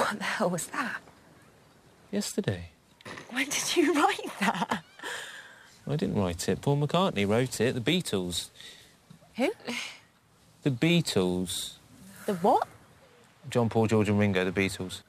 What the hell was that? Yesterday. When did you write that? I didn't write it. Paul McCartney wrote it. The Beatles. Who? The Beatles. The what? John, Paul, George and Ringo, the Beatles.